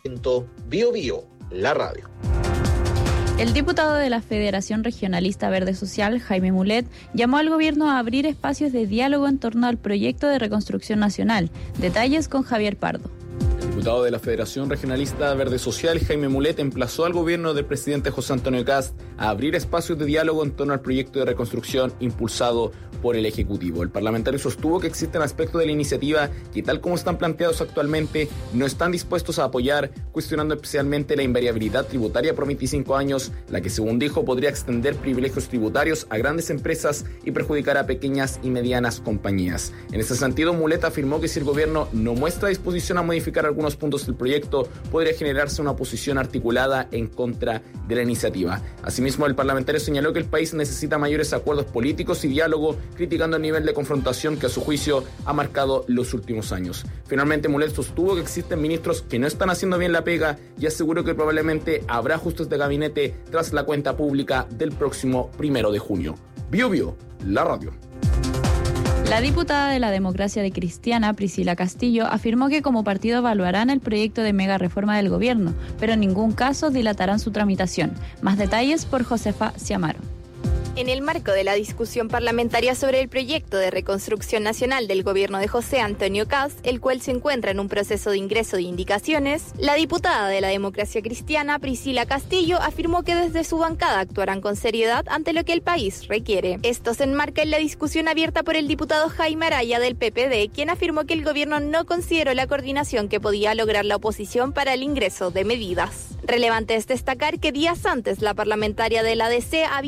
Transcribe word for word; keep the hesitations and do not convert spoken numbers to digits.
Bio Bio, la radio. El diputado de la Federación Regionalista Verde Social, Jaime Mulet, llamó al gobierno a abrir espacios de diálogo en torno al proyecto de reconstrucción nacional. Detalles con Javier Pardo. El diputado de la Federación Regionalista Verde Social, Jaime Mulet, emplazó al gobierno del presidente José Antonio Kast a abrir espacios de diálogo en torno al proyecto de reconstrucción impulsado por el Ejecutivo. El parlamentario sostuvo que existen aspectos de la iniciativa que, tal como están planteados actualmente, no están dispuestos a apoyar, cuestionando especialmente la invariabilidad tributaria por veinticinco años, la que, según dijo, podría extender privilegios tributarios a grandes empresas y perjudicar a pequeñas y medianas compañías. En ese sentido, Mulet afirmó que si el gobierno no muestra disposición a modificar algunos puntos del proyecto, podría generarse una posición articulada en contra de la iniciativa. Asimismo, el parlamentario señaló que el país necesita mayores acuerdos políticos y diálogo, criticando el nivel de confrontación que a su juicio ha marcado los últimos años. Finalmente, Mulet sostuvo que existen ministros que no están haciendo bien la pega y aseguró que probablemente habrá ajustes de gabinete tras la cuenta pública del próximo primero de junio. Bio Bio, la radio. La diputada de la Democracia Cristiana, Priscila Castillo, afirmó que como partido evaluarán el proyecto de mega reforma del gobierno, pero en ningún caso dilatarán su tramitación. Más detalles por Josefa Ciamaro. En el marco de la discusión parlamentaria sobre el proyecto de reconstrucción nacional del gobierno de José Antonio Kast, el cual se encuentra en un proceso de ingreso de indicaciones, la diputada de la Democracia Cristiana, Priscila Castillo, afirmó que desde su bancada actuarán con seriedad ante lo que el país requiere. Esto se enmarca en la discusión abierta por el diputado Jaime Araya del P P D, quien afirmó que el gobierno no consideró la coordinación que podía lograr la oposición para el ingreso de medidas. Relevante es destacar que días antes la parlamentaria de la D C había